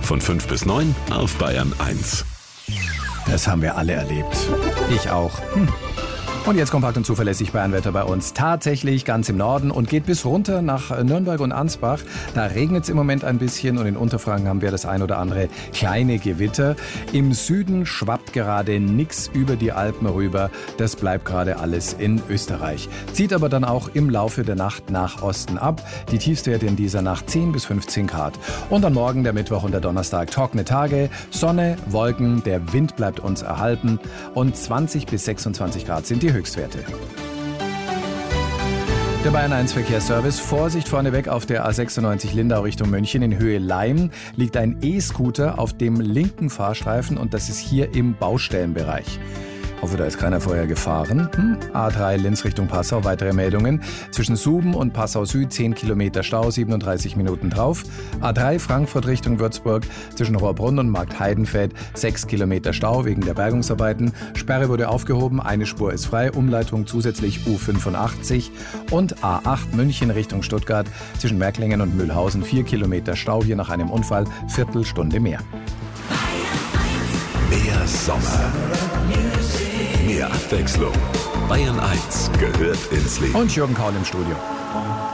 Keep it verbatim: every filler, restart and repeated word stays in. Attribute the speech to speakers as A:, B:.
A: Von fünf bis neun auf Bayern eins.
B: Das haben wir alle erlebt. Ich auch. Hm. Und jetzt kompakt und zuverlässig Bayernwetter bei uns. Tatsächlich ganz im Norden und geht bis runter nach Nürnberg und Ansbach. Da regnet es im Moment ein bisschen und in Unterfranken haben wir das ein oder andere kleine Gewitter. Im Süden schwappt gerade nichts über die Alpen rüber. Das bleibt gerade alles in Österreich. Zieht aber dann auch im Laufe der Nacht nach Osten ab. Die Tiefstwerte in dieser Nacht zehn bis fünfzehn Grad. Und dann morgen, der Mittwoch und der Donnerstag trockene Tage. Sonne, Wolken, der Wind bleibt uns erhalten. Und zwanzig bis sechsundzwanzig Grad sind die Höchstwerte. Der Bayern eins Verkehrsservice. Vorsicht vorneweg auf der A sechsundneunzig Lindau Richtung München in Höhe Laim liegt ein E-Scooter auf dem linken Fahrstreifen und das ist hier im Baustellenbereich. Hoffe, da ist keiner vorher gefahren. Hm. A drei Linz Richtung Passau, weitere Meldungen. Zwischen Suben und Passau Süd zehn Kilometer Stau, siebenunddreißig Minuten drauf. A drei Frankfurt Richtung Würzburg, zwischen Rohrbrunn und Markt Heidenfeld sechs Kilometer Stau wegen der Bergungsarbeiten. Sperre wurde aufgehoben, eine Spur ist frei, Umleitung zusätzlich U fünfundachtzig. Und A acht München Richtung Stuttgart, zwischen Merklingen und Mühlhausen vier Kilometer Stau, hier nach einem Unfall, Viertelstunde mehr.
A: Mehr Sommer. Mehr Abwechslung. Bayern eins gehört ins Leben.
B: Und Jürgen Kaul im Studio.